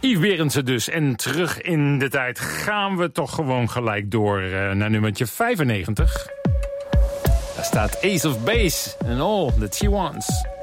Yves Berendsen dus. En terug in de tijd gaan we toch gewoon gelijk door naar nummertje 95. Daar staat Ace of Base and All That She Wants.